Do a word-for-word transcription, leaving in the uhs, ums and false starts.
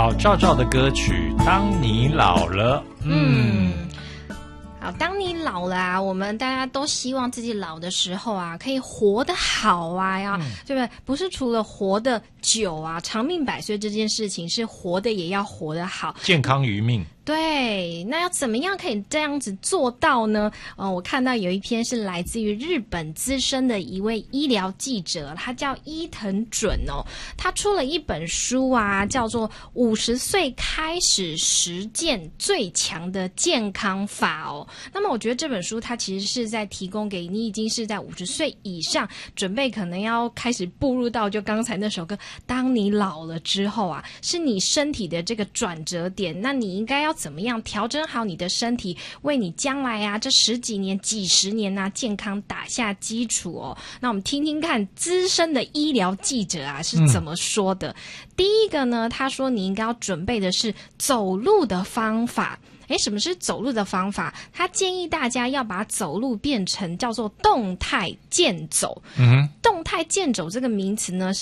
好赵赵的歌曲《当你老了》。嗯。 嗯好，当你老了啊，我们大家都希望自己老的时候啊，可以活得好啊，呀、嗯，对不对？不是除了活得久啊，长命百岁这件事情，是活的也要活得好， 健康余命。 对，那要怎么样可以这样子做到呢？呃，我看到有一篇是来自于日本资深的一位医疗记者，他叫伊藤准哦，他出了一本书啊，叫做《五十岁开始实践最强的健康法》哦。那么我觉得这本书它其实是在提供给你已经是在五十岁以上，准备可能要开始步入到就刚才那首歌，当你老了之后啊，是你身体的这个转折点，那你应该要怎么样调整好你的身体，为你将来啊这十几年几十年啊健康打下基础哦。那我们听听看资深的医疗记者啊是怎么说的、嗯、第一个呢，他说你应该要准备的是走路的方法。诶，什么是走路的方法？他建议大家要把走路变成叫做动态健走。嗯哼，动态健走这个名词呢，